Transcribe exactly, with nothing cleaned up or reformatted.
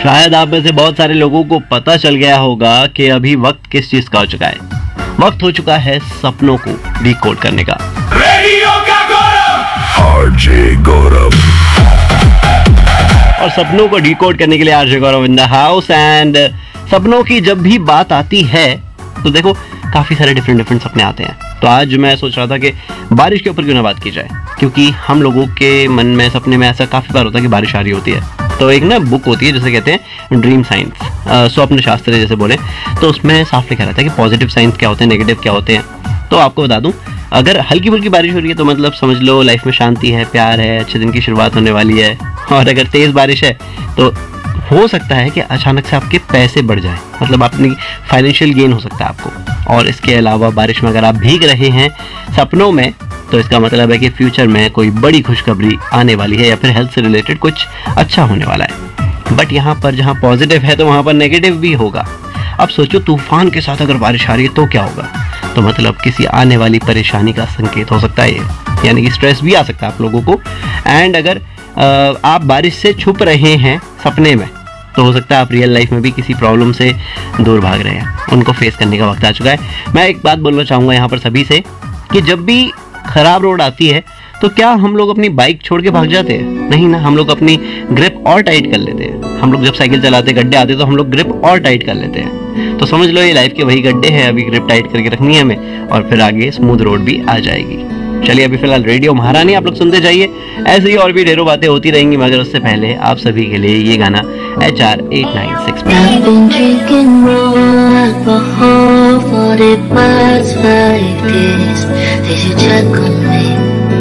शायद आप में से बहुत सारे लोगों को पता चल गया होगा कि अभी वक्त किस चीज का हो चुका है। वक्त हो चुका है सपनों को डिकोड करने का। रेडियो का गौरव आरजे गौरव, और सपनों को डिकोड करने के लिए RJ Gaurav in the house. And सपनों की जब भी बात आती है तो देखो काफी सारे डिफरेंट डिफरेंट सपने आते हैं। तो आज मैं सोच रहा था कि बारिश के ऊपर क्यों ना बात की जाए, क्योंकि हम लोगों के मन में सपने में ऐसा काफी बार होता है कि बारिश आ रही होती है। तो एक ना बुक होती है जिसे कहते हैं ड्रीम साइंस, स्वप्न शास्त्र जैसे बोले, तो उसमें साफ लिखा रहता है कि पॉजिटिव साइंस क्या होते हैं, नेगेटिव क्या होते हैं। तो आपको बता दूं, अगर हल्की फुल्की बारिश हो रही है तो मतलब समझ लो लाइफ में शांति है, प्यार है, अच्छे दिन की शुरुआत होने वाली है। और अगर तेज बारिश है तो हो सकता है कि अचानक से आपके पैसे बढ़ जाए, मतलब अपनी फाइनेंशियल गेन हो सकता है आपको। और इसके अलावा बारिश में अगर आप भीग रहे हैं सपनों में तो इसका मतलब है कि फ्यूचर में कोई बड़ी खुशखबरी आने वाली है या फिर हेल्थ से रिलेटेड कुछ अच्छा होने वाला है। बट यहाँ पर जहाँ पॉजिटिव है तो वहाँ पर नेगेटिव भी होगा। अब सोचो तूफान के साथ अगर बारिश आ रही है तो क्या होगा, तो मतलब किसी आने वाली परेशानी का संकेत हो सकता है ये, यानी कि स्ट्रेस भी आ सकता है आप लोगों को। एंड अगर आप बारिश से छुप रहे हैं सपने में तो हो सकता है आप रियल लाइफ में भी किसी प्रॉब्लम से दूर भाग रहे हैं, उनको फेस करने का वक्त आ चुका है। मैं एक बात बोलना चाहूँगा यहाँ पर सभी से कि जब भी खराब रोड आती है तो क्या हम लोग अपनी बाइक छोड़ के भाग जाते हैं? नहीं ना, हम लोग अपनी ग्रिप और टाइट कर लेते हैं। हम लोग जब साइकिल चलाते गड्ढे आते तो हम लोग ग्रिप और टाइट कर लेते हैं। तो समझ लो ये लाइफ के वही गड्ढे हैं, अभी ग्रिप टाइट करके रखनी है हमें और फिर आगे स्मूथ रोड भी आ जाएगी। चलिए अभी फिलहाल रेडियो महारानी आप लोग सुनते जाइए, ऐसे ही और भी ढेरों बातें होती रहेंगी, मगर उससे पहले आप सभी के लिए ये गाना H R eight nine six Did you check on me?